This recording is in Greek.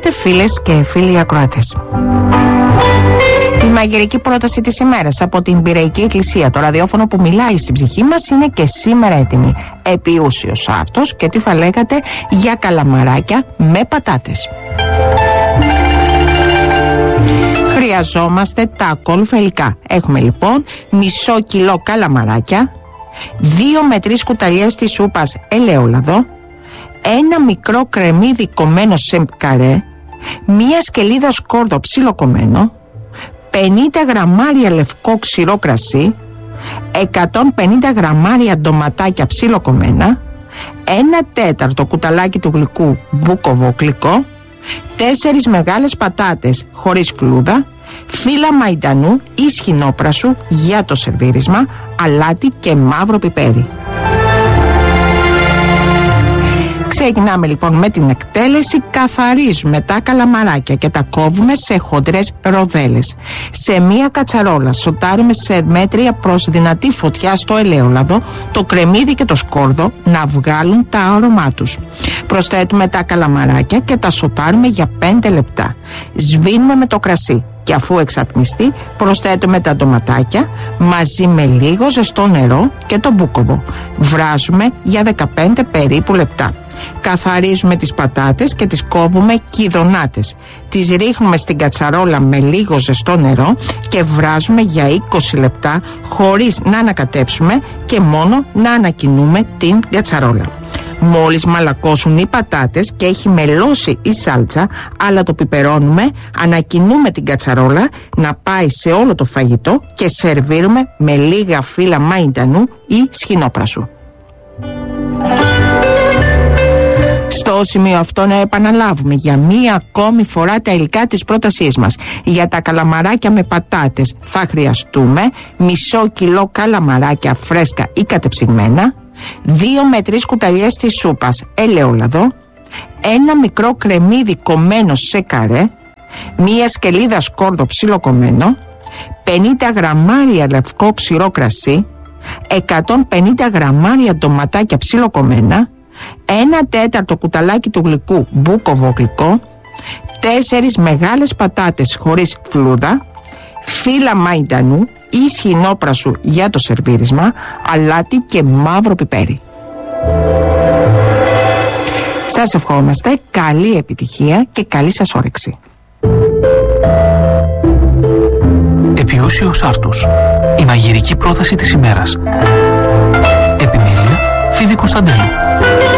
χαίρετε φίλες και φίλοι ακροατές. Η μαγειρική πρόταση της ημέρας από την Πειραϊκή Εκκλησία, το ραδιόφωνο που μιλάει στην ψυχή μας, είναι και σήμερα έτοιμη. Επιούσιος άρτος και τι θα λέγατε για καλαμαράκια με πατάτες. Χρειαζόμαστε τα ακόλουθα υλικά. Έχουμε λοιπόν μισό κιλό καλαμαράκια, 2 με 3 κουταλιές της σούπας ελαιόλαδο, ένα μικρό κρεμμύδι κομμένο σε καρέ, μία σκελίδα σκόρδο ψιλοκομμένο, 50 γραμμάρια λευκό ξηρό κρασί, 150 γραμμάρια ντοματάκια ψιλοκομμένα, 1/4 κουταλάκι του γλυκού μπούκοβο γλυκό, 4 μεγάλες πατάτες χωρίς φλούδα, φύλλα μαϊντανού ή σχοινόπρασου για το σερβίρισμα, αλάτι και μαύρο πιπέρι. Ξεκινάμε λοιπόν με την εκτέλεση. Καθαρίζουμε τα καλαμαράκια και τα κόβουμε σε χοντρές ροδέλες. Σε μία κατσαρόλα σοτάρουμε σε μέτρια προς δυνατή φωτιά στο ελαιόλαδο το κρεμμύδι και το σκόρδο να βγάλουν τα αρώμά τους. Προσθέτουμε τα καλαμαράκια και τα σοτάρουμε για 5 λεπτά. Σβήνουμε με το κρασί και αφού εξατμιστεί προσθέτουμε τα ντοματάκια μαζί με λίγο ζεστό νερό και το μπούκοβο. Βράζουμε για 15 περίπου λεπτά. Καθαρίζουμε τις πατάτες και τις κόβουμε κυδωνάτες. Τις ρίχνουμε στην κατσαρόλα με λίγο ζεστό νερό και βράζουμε για 20 λεπτά χωρίς να ανακατέψουμε και μόνο να ανακοινούμε την κατσαρόλα. Μόλις μαλακώσουν οι πατάτες και έχει μελώσει η σάλτσα, αλλά το πιπερώνουμε, ανακοινούμε την κατσαρόλα να πάει σε όλο το φαγητό και σερβίρουμε με λίγα φύλλα μαϊντανού ή σχοινόπρασου. Στο σημείο αυτό να επαναλάβουμε για μία ακόμη φορά τα υλικά της πρότασής μας. Για τα καλαμαράκια με πατάτες θα χρειαστούμε μισό κιλό καλαμαράκια φρέσκα ή κατεψυγμένα, 2 με 3 κουταλιές της σούπας ελαιόλαδο, ένα μικρό κρεμμύδι κομμένο σε καρέ, μία σκελίδα σκόρδο ψιλοκομμένο, 50 γραμμάρια λευκό ξηρό κρασί, 150 γραμμάρια ντοματάκια ψιλοκομμένα, 1/4 κουταλάκι του γλυκού μπούκοβο γλυκό, 4 μεγάλες πατάτες χωρίς φλούδα, φύλλα μαϊντανού ή σχοινόπρασου για το σερβίρισμα, αλάτι και μαύρο πιπέρι. Σας ευχόμαστε καλή επιτυχία και καλή σας όρεξη. Επιούσιος άρτος. Η μαγειρική πρόταση της ημέρας. Επιμέλεια Φίβη Κωνσταντέλου.